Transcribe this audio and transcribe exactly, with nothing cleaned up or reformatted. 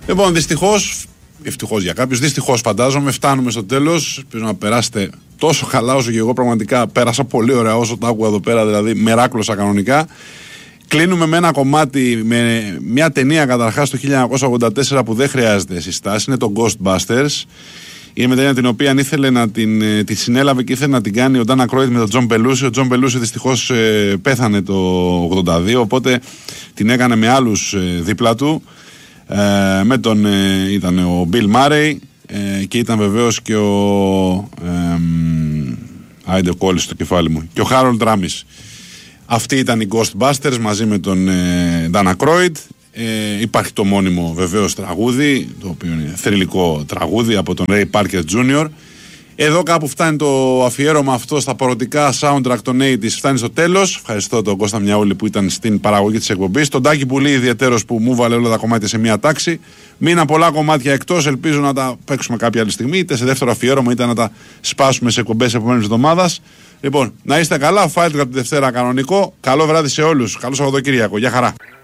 Λοιπόν, δυστυχώς, ευτυχώς για κάποιους, δυστυχώς φαντάζομαι, φτάνουμε στο τέλος. Ελπίζω να περάσετε τόσο καλά όσο και εγώ. Πραγματικά πέρασα πολύ ωραία όσο το άκουγα εδώ πέρα, δηλαδή μεράκλωσα κανονικά. Κλείνουμε με ένα κομμάτι, με μια ταινία καταρχάς το χίλια εννιακόσια ογδόντα τέσσερα που δεν χρειάζεται συστάσεις, είναι το Ghostbusters. Είναι μια ταινία την οποία ήθελε να την, τη συνέλαβε και ήθελε να την κάνει ο Dan Aykroyd με τον John Belushi. Ο John Belushi δυστυχώς ε, πέθανε το ογδόντα δύο, οπότε την έκανε με άλλους ε, δίπλα του. Ε, με τον ε, ήταν ο Bill Murray ε, και ήταν βεβαίως και ο ε, άιντε κόλλησε στο κεφάλι μου και ο Harold Ramis. Αυτοί ήταν οι Ghostbusters μαζί με τον ε, Dan Aykroyd. Ε, υπάρχει το μόνιμο βεβαίως τραγούδι, το οποίο είναι θρυλικό τραγούδι από τον Ray Parker τζούνιορ. Εδώ κάπου φτάνει το αφιέρωμα αυτό στα παρωτικά soundtrack των ογδόντα, φτάνει στο τέλος. Ευχαριστώ τον Κώστα Μιαούλη που ήταν στην παραγωγή της εκπομπής, τον Τάκη Πουλή ιδιαίτερος που μου βάλε όλα τα κομμάτια σε μία τάξη. Μείναν πολλά κομμάτια εκτός, ελπίζω να τα παίξουμε κάποια άλλη στιγμή, είτε σε δεύτερο αφιέρωμα είτε να τα σπάσουμε σε εκπομπές επόμενης εβδομάδας. Λοιπόν, να είστε καλά, Fight Club τη Δευτέρα κανονικό. Καλό βράδυ σε όλους, καλό Σαββατοκύριακο, γεια χαρά.